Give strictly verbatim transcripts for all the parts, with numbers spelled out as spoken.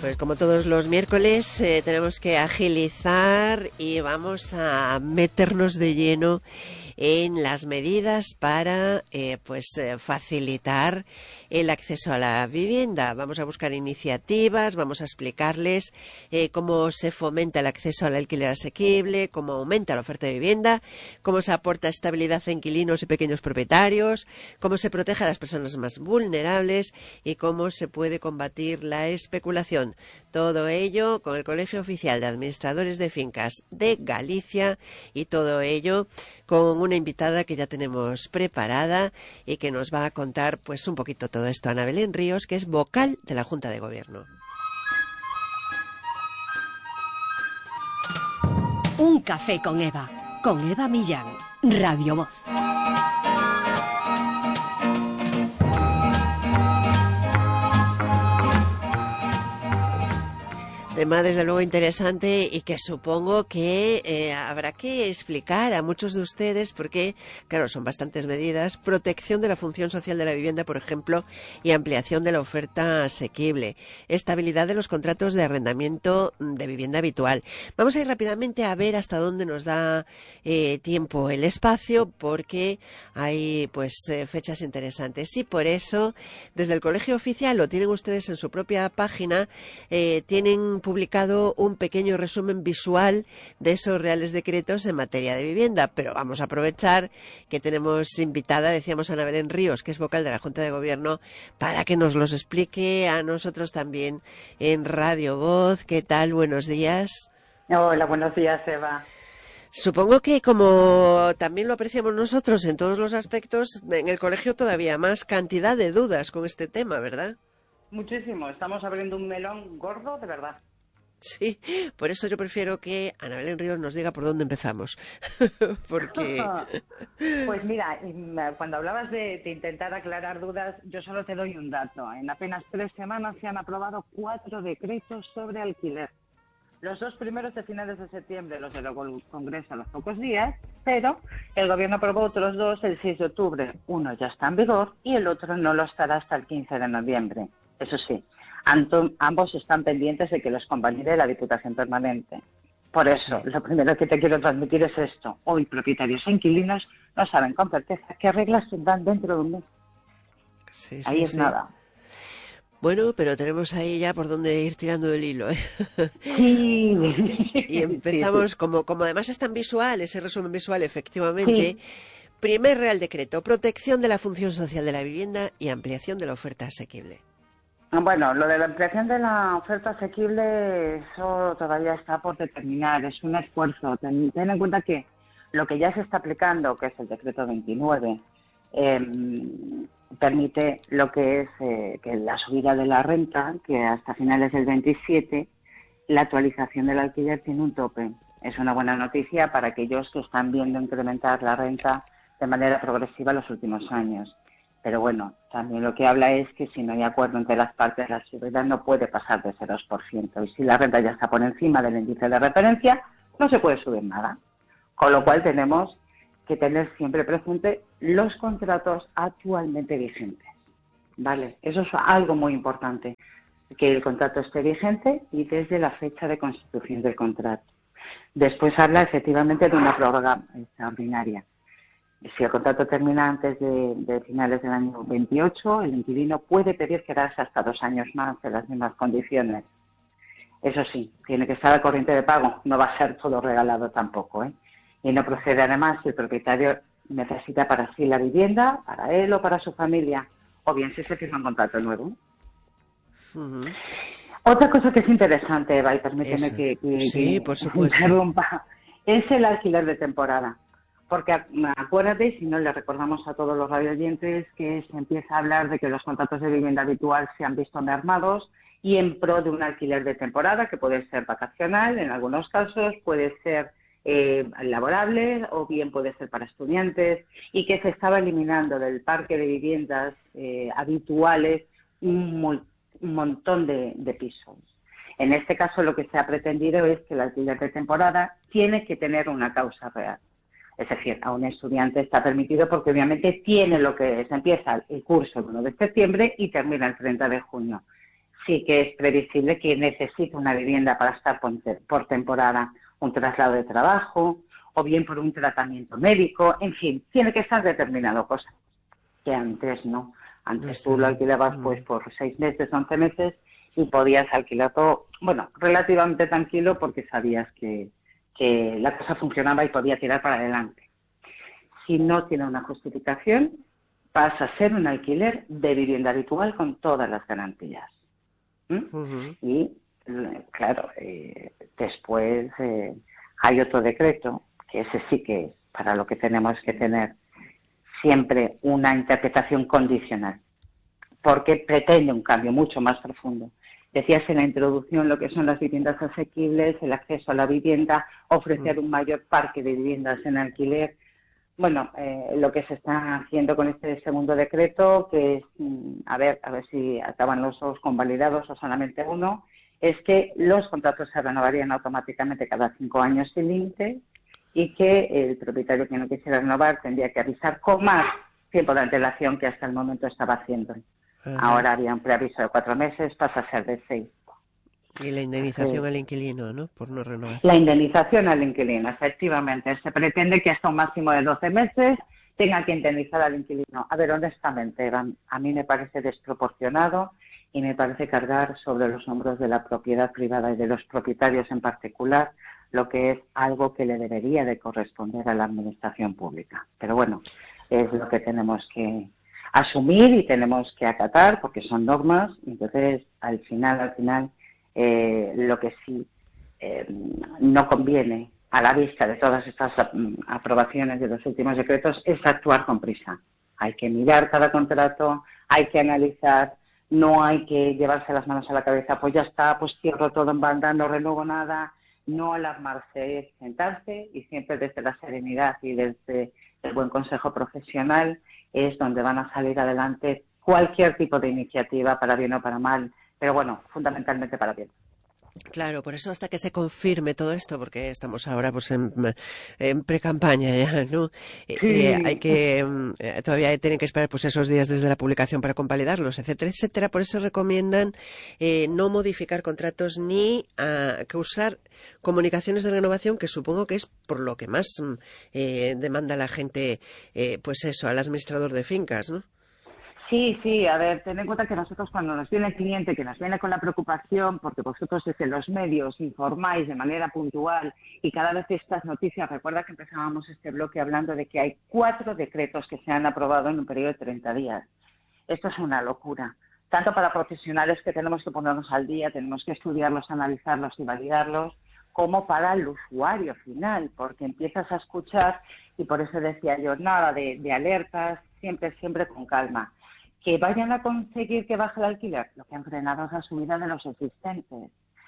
Pues como todos los miércoles eh, tenemos que agilizar y vamos a meternos de lleno en las medidas para eh, pues eh, facilitar el acceso a la vivienda. Vamos a buscar iniciativas, vamos a explicarles eh, cómo se fomenta el acceso al alquiler asequible, cómo aumenta la oferta de vivienda, cómo se aporta estabilidad a inquilinos y pequeños propietarios, cómo se protege a las personas más vulnerables y cómo se puede combatir la especulación. Todo ello con el Colegio Oficial de Administradores de Fincas de Galicia y todo ello con una invitada que ya tenemos preparada y que nos va a contar pues un poquito todo esto, Ana Belén Ríos, que es vocal de la Junta de Gobierno. Un café con Eva, con Eva Millán, Radio Voz. Tema desde luego interesante y que supongo que eh, habrá que explicar a muchos de ustedes porque, claro, son bastantes medidas. Protección de la función social de la vivienda, por ejemplo, y ampliación de la oferta asequible. Estabilidad de los contratos de arrendamiento de vivienda habitual. Vamos a ir rápidamente a ver hasta dónde nos da eh, tiempo el espacio porque hay pues eh, fechas interesantes. Y por eso, desde el Colegio Oficial, lo tienen ustedes en su propia página, eh, tienen publicado un pequeño resumen visual de esos reales decretos en materia de vivienda, pero vamos a aprovechar que tenemos invitada, decíamos, Ana Belén Ríos, que es vocal de la Junta de Gobierno, para que nos los explique a nosotros también en Radio Voz. ¿Qué tal? Buenos días. Hola, buenos días, Eva. Supongo que como también lo apreciamos nosotros en todos los aspectos, en el colegio todavía más cantidad de dudas con este tema, ¿verdad? Muchísimo, estamos abriendo un melón gordo, de verdad. Sí, por eso yo prefiero que Ana Belén Ríos nos diga por dónde empezamos. Porque... Pues mira, cuando hablabas de, de intentar aclarar dudas, yo solo te doy un dato. En apenas tres semanas se han aprobado cuatro decretos sobre alquiler. Los dos primeros de finales de septiembre, los del Congreso a los pocos días, pero el Gobierno aprobó otros dos el seis de octubre. Uno ya está en vigor y el otro no lo estará hasta el quince de noviembre. Eso sí, ambos están pendientes de que los convalide la Diputación Permanente. Por eso, lo primero que te quiero transmitir es esto. Hoy propietarios e inquilinos no saben con certeza qué reglas tendrán dentro de un mes. Sí, sí, ahí es sí. nada. Bueno, pero tenemos ahí ya por dónde ir tirando del hilo, ¿eh? Sí. Y empezamos, sí, sí. Como, como además es tan visual, ese resumen visual, efectivamente, sí. Primer Real Decreto, protección de la función social de la vivienda y ampliación de la oferta asequible. Bueno, lo de la ampliación de la oferta asequible, eso todavía está por determinar, es un esfuerzo. Ten, ten en cuenta que lo que ya se está aplicando, que es el decreto veintinueve, eh, permite lo que es eh, que la subida de la renta, que hasta finales del veintisiete, la actualización del alquiler tiene un tope. Es una buena noticia para aquellos que están viendo incrementar la renta de manera progresiva en los últimos años. Pero bueno, también lo que habla es que si no hay acuerdo entre las partes, la subida no puede pasar de ese dos por ciento. Y si la renta ya está por encima del índice de referencia, no se puede subir nada. Con lo cual tenemos que tener siempre presente los contratos actualmente vigentes. ¿Vale? Eso es algo muy importante, que el contrato esté vigente y desde la fecha de constitución del contrato. Después habla efectivamente de una prórroga extraordinaria. Si el contrato termina antes de, de finales del año veintiocho, el inquilino puede pedir quedarse hasta dos años más en las mismas condiciones. Eso sí, tiene que estar al corriente de pago, no va a ser todo regalado tampoco, ¿eh? Y no procede además si el propietario necesita para sí la vivienda, para él o para su familia, o bien si se firma un contrato nuevo. Uh-huh. Otra cosa que es interesante, Eva, y permíteme Eso. que, que, sí, que por supuesto. interrumpa, es el alquiler de temporada. Porque acuérdate, si no le recordamos a todos los radioyentes, que se empieza a hablar de que los contratos de vivienda habitual se han visto mermados y en pro de un alquiler de temporada, que puede ser vacacional en algunos casos, puede ser eh, laborable o bien puede ser para estudiantes, y que se estaba eliminando del parque de viviendas eh, habituales un, un montón de, de pisos. En este caso lo que se ha pretendido es que el alquiler de temporada tiene que tener una causa real. Es decir, a un estudiante está permitido porque obviamente tiene lo que es, empieza el curso el uno de septiembre y termina el treinta de junio. sí que es previsible que necesite una vivienda para estar por, por temporada, un traslado de trabajo, o bien por un tratamiento médico, en fin, tiene que estar determinado, cosa que antes no. Antes tú lo alquilabas pues por seis meses, once meses, y podías alquilar todo, bueno, relativamente tranquilo porque sabías que, que la cosa funcionaba y podía tirar para adelante. Si no tiene una justificación, pasa a ser un alquiler de vivienda habitual con todas las garantías. ¿Mm? Uh-huh. Y, claro, eh, después eh, hay otro decreto, que ese sí que es para lo que tenemos que tener siempre una interpretación condicional, porque pretende un cambio mucho más profundo. Decías en la introducción lo que son las viviendas asequibles, el acceso a la vivienda, ofrecer un mayor parque de viviendas en alquiler. Bueno, eh, lo que se está haciendo con este segundo decreto, que es, a ver, a ver si acaban los dos convalidados o solamente uno, es que los contratos se renovarían automáticamente cada cinco años sin límite y que el propietario que no quisiera renovar tendría que avisar con más tiempo de antelación que hasta el momento estaba haciendo. Ajá. Ahora había un preaviso de cuatro meses, pasa a ser de seis. Y la indemnización sí. al inquilino, ¿no? Por no renovación. La indemnización al inquilino, efectivamente. Se pretende que hasta un máximo de doce meses tenga que indemnizar al inquilino. A ver, honestamente, a mí me parece desproporcionado y me parece cargar sobre los hombros de la propiedad privada y de los propietarios en particular, lo que es algo que le debería de corresponder a la administración pública. Pero bueno, es lo que tenemos que asumir y tenemos que acatar porque son normas. Entonces, al final, al final, eh, lo que sí eh, no conviene a la vista de todas estas aprobaciones de los últimos decretos es actuar con prisa. Hay que mirar cada contrato, hay que analizar, no hay que llevarse las manos a la cabeza, pues ya está, pues cierro todo en banda, no renuevo nada. No alarmarse, es sentarse y siempre desde la serenidad y desde el buen consejo profesional es donde van a salir adelante cualquier tipo de iniciativa, para bien o para mal, pero bueno, fundamentalmente para bien. Claro, por eso hasta que se confirme todo esto, porque estamos ahora pues en, en pre-campaña ya, ¿no? Sí. Eh, hay que, eh, todavía tienen que esperar pues esos días desde la publicación para convalidarlos, etcétera, etcétera. Por eso recomiendan eh, no modificar contratos ni uh, causar comunicaciones de renovación, que supongo que es por lo que más eh, demanda la gente, eh, pues eso, al administrador de fincas, ¿no? Sí, sí, a ver, ten en cuenta que nosotros cuando nos viene el cliente, que nos viene con la preocupación, porque vosotros desde los medios informáis de manera puntual y cada vez estas noticias, recuerda que empezábamos este bloque hablando de que hay cuatro decretos que se han aprobado en un periodo de treinta días. Esto es una locura, tanto para profesionales que tenemos que ponernos al día, tenemos que estudiarlos, analizarlos y validarlos, como para el usuario final, porque empiezas a escuchar, y por eso decía yo, nada de, de alertas, siempre, siempre con calma. Que vayan a conseguir que baje el alquiler, lo que han frenado es la subida de los existentes.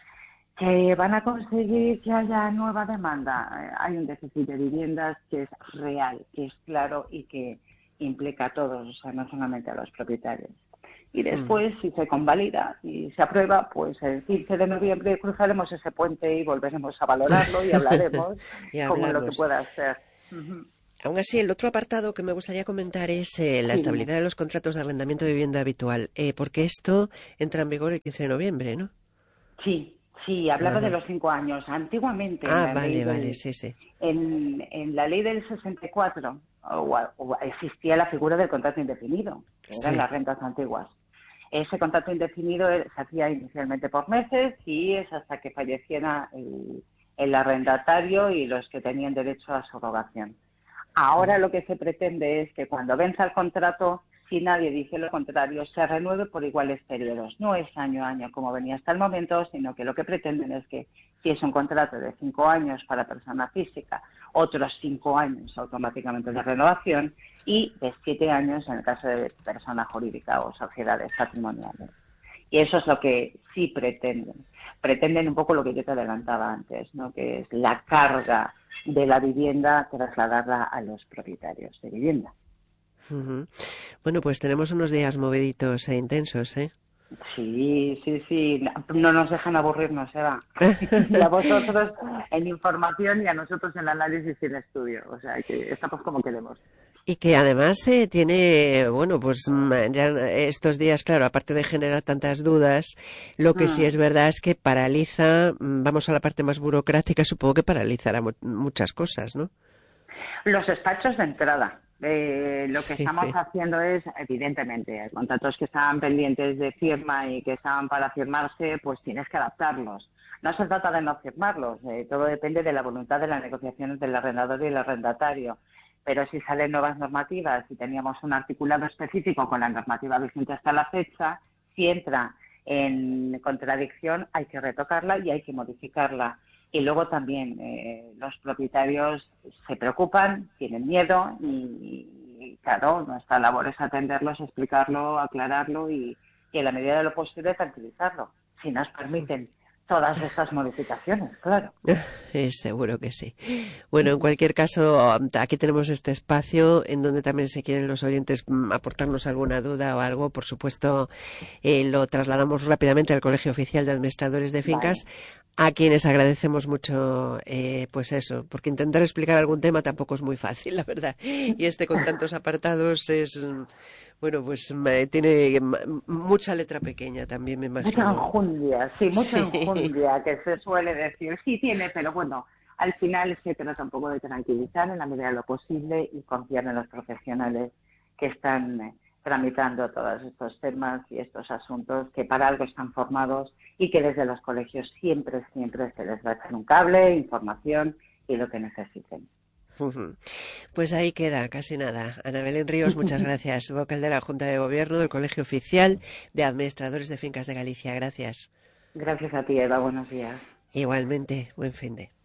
Que van a conseguir que haya nueva demanda. Hay un déficit de viviendas que es real, que es claro y que implica a todos, o sea, no solamente a los propietarios. Y después, mm. si se convalida y se aprueba, pues el quince de noviembre cruzaremos ese puente y volveremos a valorarlo y hablaremos y como lo que pueda ser. Uh-huh. Aún así, el otro apartado que me gustaría comentar es eh, la sí. estabilidad de los contratos de arrendamiento de vivienda habitual, eh, porque esto entra en vigor el quince de noviembre, ¿no? Sí, sí, hablaba ah. de los cinco años. Antiguamente, ah, en la vale, ley vale, del, sí, sí. En, en la ley del sesenta y cuatro o, o existía la figura del contrato indefinido, que eran sí. las rentas antiguas. Ese contrato indefinido se hacía inicialmente por meses y es hasta que falleciera el, el arrendatario y los que tenían derecho a subrogación. Ahora lo que se pretende es que cuando venza el contrato, si nadie dice lo contrario, se renueve por iguales periodos. No es año a año como venía hasta el momento, sino que lo que pretenden es que si es un contrato de cinco años para persona física, otros cinco años automáticamente de renovación y de siete años en el caso de persona jurídica o sociedades patrimoniales. Y eso es lo que sí pretenden. Pretenden un poco lo que yo te adelantaba antes, ¿no? Que es la carga de la vivienda, trasladarla a los propietarios de vivienda. Uh-huh. Bueno, pues tenemos unos días moviditos e intensos, ¿eh? Sí, sí, sí. No nos dejan aburrirnos, Eva. Y a vosotros en información y a nosotros en análisis y en estudio. O sea, que estamos como queremos. Y que además eh, tiene, bueno, pues ya estos días, claro, aparte de generar tantas dudas, lo que sí es verdad es que paraliza, vamos a la parte más burocrática, supongo que paralizará mu- muchas cosas, ¿no? Los despachos de entrada. Eh, lo que Sí. estamos haciendo es, evidentemente, contratos que estaban pendientes de firma y que estaban para firmarse, pues tienes que adaptarlos. No se trata de no firmarlos, eh, todo depende de la voluntad de las negociaciones del arrendador y el arrendatario. Pero si salen nuevas normativas, si teníamos un articulado específico con la normativa vigente hasta la fecha, si entra en contradicción hay que retocarla y hay que modificarla. Y luego también eh, los propietarios se preocupan, tienen miedo y, y, claro, nuestra labor es atenderlos, explicarlo, aclararlo y, y en la medida de lo posible tranquilizarlo, si nos permiten todas estas modificaciones, claro. Eh, seguro que sí. Bueno, en cualquier caso, aquí tenemos este espacio en donde también si quieren los oyentes mm, aportarnos alguna duda o algo, por supuesto, eh, lo trasladamos rápidamente al Colegio Oficial de Administradores de Fincas, vale. A quienes agradecemos mucho, eh, pues eso, porque intentar explicar algún tema tampoco es muy fácil, la verdad. Y este con tantos apartados es... Bueno, pues tiene mucha letra pequeña también, me imagino. Mucha enjundia, sí, mucha Sí. enjundia, que se suele decir. Sí tiene, pero bueno, al final se trata un poco de tranquilizar en la medida de lo posible y confiar en los profesionales que están eh, tramitando todos estos temas y estos asuntos, que para algo están formados y que desde los colegios siempre, siempre se les va a echar un cable, información y lo que necesiten. Pues ahí queda, casi nada. Ana Belén Ríos, muchas gracias. Vocal de la Junta de Gobierno del Colegio Oficial de Administradores de Fincas de Galicia. Gracias. Gracias a ti, Eva. Buenos días. Igualmente, buen fin de.